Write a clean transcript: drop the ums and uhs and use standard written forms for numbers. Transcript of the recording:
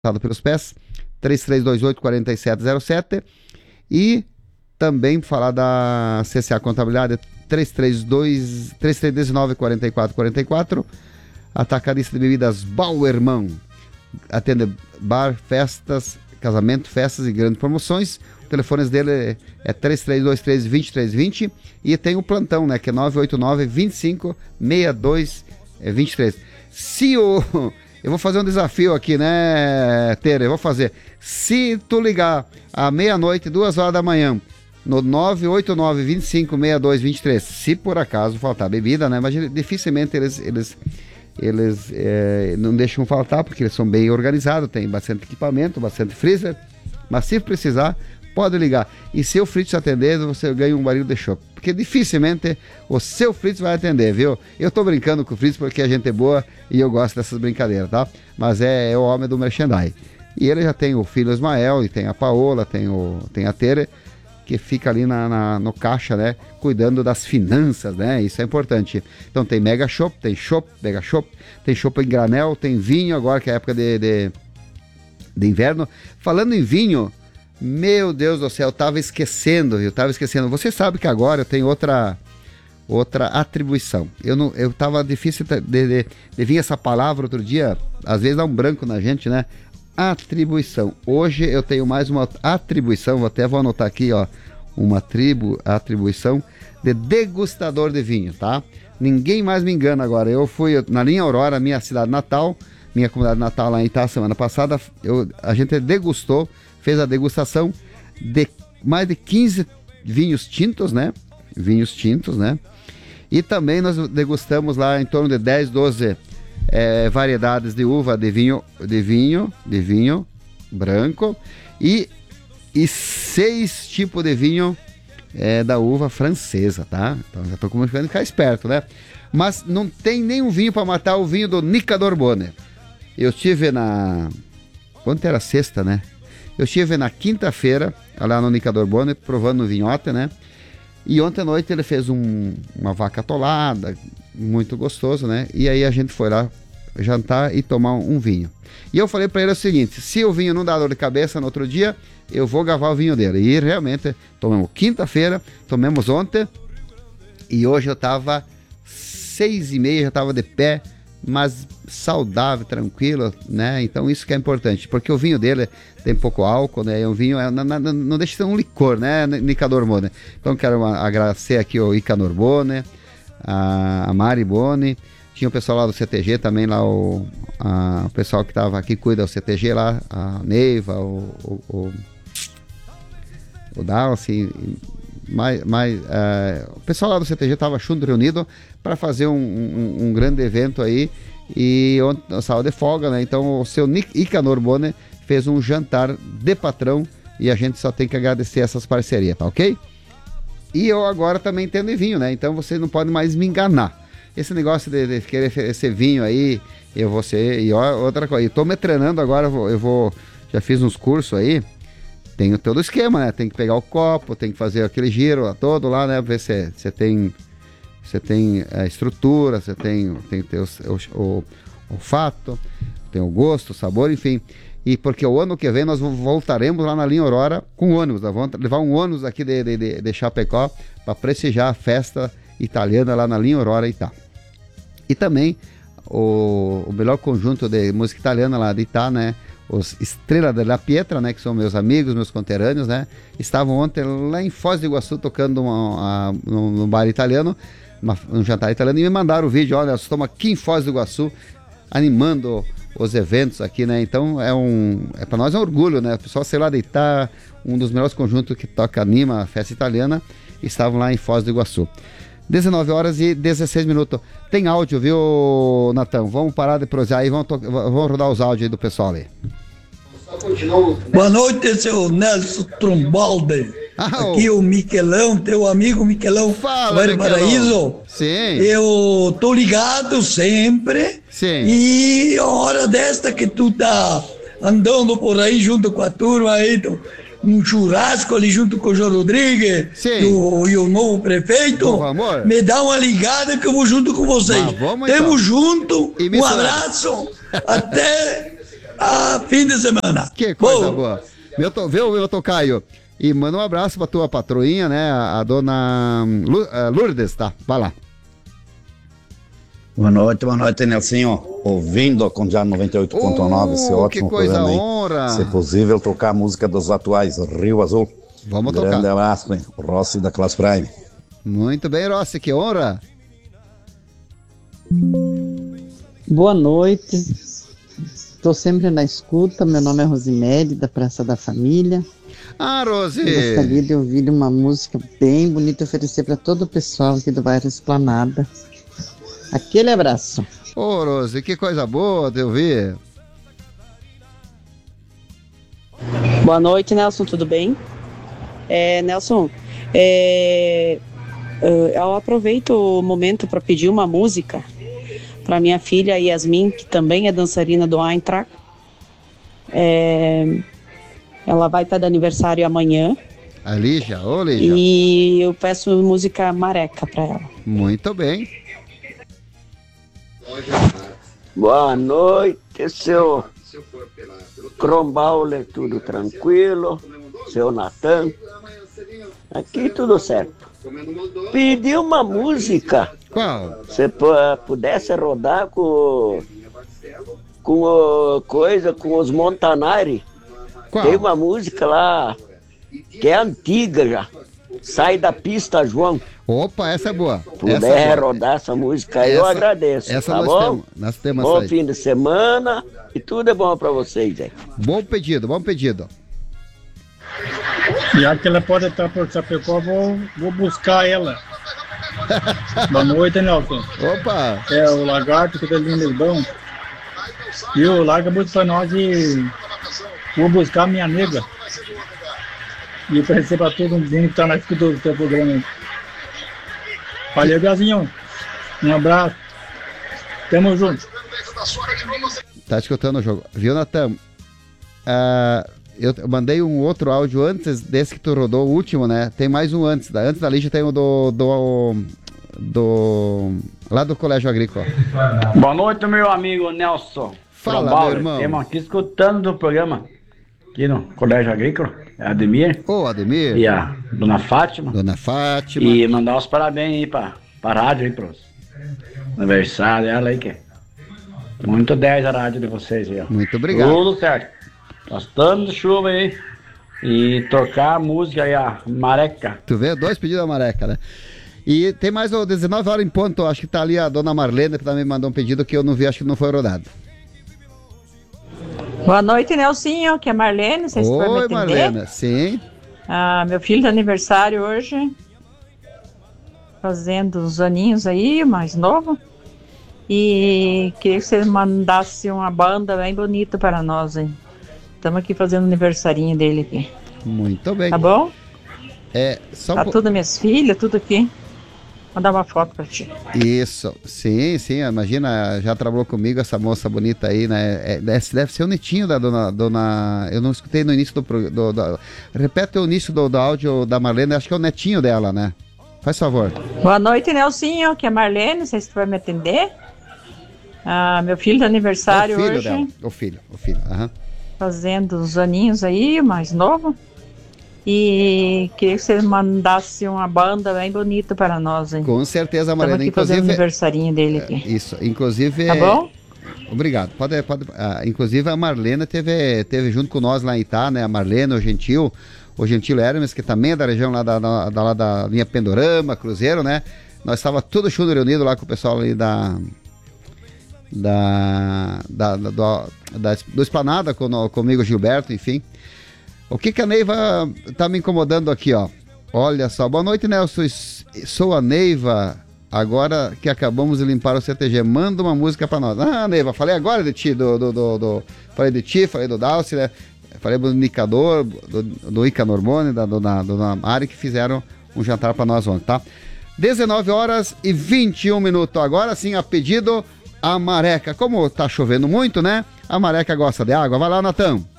pelos pés, 3328-4707. E também falar da CCA Contabilidade, 3319-4444. Atacadista de bebidas Bauerman, atende bar, festas, casamento, festas e grandes promoções. O telefone dele é 3323-2320. E tem o plantão, né, que é 989-25-62-23. Eu vou fazer um desafio aqui, né, Tere? Eu vou fazer. Se tu ligar à meia-noite, 2 horas da manhã, no 989-25-62-23, se por acaso faltar bebida, né? Mas dificilmente eles não deixam faltar, porque eles são bem organizados, tem bastante equipamento, bastante freezer. Mas se precisar, pode ligar. E se o Fritz atender, você ganha um barril de chopp. Porque dificilmente o seu Fritz vai atender, viu? Eu tô brincando com o Fritz porque a gente é boa e eu gosto dessas brincadeiras, tá? Mas é o homem do merchandise. E ele já tem o filho Ismael, e tem a Paola, tem a Tere, que fica ali no caixa, né? Cuidando das finanças, né? Isso é importante. Então tem Mega Chopp, tem Chopp, Mega Chopp, tem Chopp em granel, tem vinho agora, que é a época de inverno. Falando em vinho, meu Deus do céu, eu tava esquecendo. Você sabe que agora eu tenho outra atribuição. Eu tava difícil de vir essa palavra outro dia, às vezes dá um branco na gente, né? Atribuição. Hoje eu tenho mais uma atribuição, até vou anotar aqui, ó, uma atribuição de degustador de vinho, tá? Ninguém mais me engana agora. Eu fui na Linha Aurora, minha cidade natal, minha comunidade natal lá em Itá, semana passada, a gente degustou, fez a degustação de mais de 15 vinhos tintos, né? E também nós degustamos lá em torno de 10, 12 variedades de uva, de vinho branco e 6 tipos de vinho da uva francesa, tá? Então já tô começando a ficar esperto, né? Mas não tem nenhum vinho para matar o vinho do Nicador Bonner. Eu estive quando era sexta, né? Eu estive na quinta-feira lá no Nicador Bonner provando o vinhote, né? E ontem à noite ele fez uma vaca atolada, muito gostoso, né? E aí a gente foi lá jantar e tomar um vinho. E eu falei para ele o seguinte: se o vinho não dá dor de cabeça no outro dia, eu vou gavar o vinho dele. E realmente tomamos quinta-feira, tomamos ontem, e hoje eu tava 6h30, já tava de pé, mas saudável, tranquilo, né? Então isso que é importante, porque o vinho dele tem pouco álcool, né? É um vinho, não deixa de ser um licor, né, Nicador Bonner? Então quero agradecer aqui o Icanor Bonner, a Mari Boni, tinha o pessoal lá do CTG também, lá o pessoal que tava aqui, cuida do CTG lá, a Neiva, o Dalcy, o pessoal lá do CTG estava junto, reunido para fazer um grande evento aí, e ontem sábado de folga, né? Então o seu Icanor Bonner fez um jantar de patrão e a gente só tem que agradecer essas parcerias, tá ok? E eu agora também entendo vinho, né? Então você não pode mais me enganar. Esse negócio de querer oferecer vinho aí, eu vou ser... E outra coisa, eu tô me treinando agora, já fiz uns cursos aí, tem todo o esquema, né? Tem que pegar o copo, tem que fazer aquele giro lá todo lá, né? Ver se você tem a estrutura, você tem que ter o olfato, tem o gosto, o sabor, enfim. E porque o ano que vem nós voltaremos lá na Linha Aurora com ônibus. Nós vamos levar um ônibus aqui de Chapecó para prestigiar a festa italiana lá na Linha Aurora Itá. E também o melhor conjunto de música italiana lá de Itá, né? Os Estrela della Pietra, né? Que são meus amigos, meus conterrâneos, né? Estavam ontem lá em Foz do Iguaçu tocando num bar italiano, um jantar italiano, e me mandaram o vídeo. Olha, nós estamos aqui em Foz do Iguaçu animando os eventos aqui, né? Então para nós é um orgulho, né? O pessoal, sei lá, de Itá, um dos melhores conjuntos que toca, anima a festa italiana, estavam lá em Foz do Iguaçu. 19h16. Tem áudio, viu, Natão? Vamos parar de prosear aí, vamos rodar os áudios aí do pessoal aí. Boa noite, seu Nelson Trombaldi. Aqui o Miquelão, teu amigo Miquelão. Fala, Miquelão. Paraíso. Sim. Eu tô ligado sempre. Sim. E a hora desta que tu tá andando por aí junto com a turma aí, um churrasco ali junto com o João Rodrigues e o novo prefeito, me dá uma ligada que eu vou junto com vocês. Tamo junto, um abraço, fim de semana. Que coisa boa. Meu tocaio. E manda um abraço pra tua patroinha, né? A dona Lourdes, tá? Vai lá. Boa noite, Nelsinho. Ouvindo com já 98.9, esse ótimo que coisa, programa aí. honra. Se possível, tocar a música dos atuais, Rio Azul. Vamos tocar. Grande abraço, hein? O Rossi da Classe Prime. Muito bem, Rossi, que honra. Boa noite. Estou sempre na escuta. Meu nome é Rosiméria, da Praça da Família. Rose! Eu gostaria de ouvir uma música bem bonita e oferecer para todo o pessoal aqui do bairro Esplanada. Aquele abraço. Ô, Rose, que coisa boa de ouvir. Boa noite, Nelson, tudo bem? Nelson, eu aproveito o momento para pedir uma música para minha filha Yasmin, que também é dançarina do Eintracht. Ela vai estar de aniversário amanhã. A Lígia, ô Lígia. E eu peço música Mareca para ela. Muito bem. Boa noite, seu Crombauler, tudo tranquilo, seu Natan, aqui tudo certo. Pedi uma música. Qual? Se pudesse rodar com os Montanari. Qual? Tem uma música lá que é antiga já. Sai da pista, João. Opa, essa é boa. Puder rodar essa música aí, eu agradeço. Essa tá nós bom? Temos bom aí. fim de semana e tudo é bom pra vocês aí. Bom pedido. Já que ela pode estar por Chapecó, vou buscar ela. Boa noite, Nelson. Opa! É o Lagarto que tá ali em Lisbão. Viu? Larga muito pra nós e vou buscar minha nega. E oferecer pra todo mundo que tá na escuta do teu programa aí. Valeu, Gazinho. Um abraço. Tamo junto. Tá escutando o jogo. Viu, Natan? Eu mandei um outro áudio antes desse que tu rodou, o último, né? Tem mais um antes. Antes da lista tem o lá do Colégio Agrícola. Boa noite, meu amigo Nelson. Fala, meu irmão. Estamos aqui escutando o programa aqui no Colégio Agrícola. Ademir. Ô, Ademir. E a Dona Fátima. E mandar os parabéns aí pra rádio aí, pros aniversário dela aí, que muito 10 a rádio de vocês aí, ó. Muito obrigado. Tudo certo. Nós estamos de chuva aí. E tocar a música aí, a Mareca. Tu vê? 2 pedidos da Mareca, né? E tem mais 19 horas em ponto, acho que tá ali a Dona Marlene, que também mandou um pedido que eu não vi, acho que não foi rodado. Boa noite, Nelsinho, que é Marlene, vocês Oi, podem me atender? Marlene, sim. Meu filho de aniversário hoje, fazendo os aninhos aí, mais novo. E queria que vocês mandassem uma banda bem bonita para nós, hein? Estamos aqui fazendo o aniversarinho dele aqui. Muito bem. Tá bom? Tá tudo minhas filhas, tudo aqui. Vou mandar uma foto pra ti. Isso, sim, imagina, já trabalhou comigo essa moça bonita aí, né? Deve ser o netinho da dona. Eu não escutei no início repete o início do áudio da Marlene, acho que é o netinho dela, né? Faz favor. Boa noite, Nelsinho, que é Marlene, não sei se tu vai me atender. Meu filho de aniversário hoje. Dela. O filho, aham. Fazendo os aninhos aí, mais novo. E queria que vocês mandassem uma banda bem bonita para nós, hein? Com certeza, Marlene. Estamos aqui fazendo o aniversarinho dele aqui. Isso, inclusive... Tá bom? Obrigado. Pode, inclusive a Marlene teve junto com nós lá em Itá, né? A Marlene, o Gentil Hermes, que também é da região lá da linha Pendorama, Cruzeiro, né? Nós estava tudo junto reunido lá com o pessoal ali do Esplanada, comigo, Gilberto, enfim. O que a Neiva tá me incomodando aqui, ó? Olha só, boa noite, Nelson. Sou a Neiva, agora que acabamos de limpar o CTG. Manda uma música pra nós. Neiva, falei agora de ti, falei de ti, falei do Dalci, né? Falei do Nicador, do Ica Norbone, da dona Mari, que fizeram um jantar pra nós ontem, tá? 19 horas e 21 minutos. Agora sim, a pedido, a Mareca. Como tá chovendo muito, né? A Mareca gosta de água. Vai lá, Natan.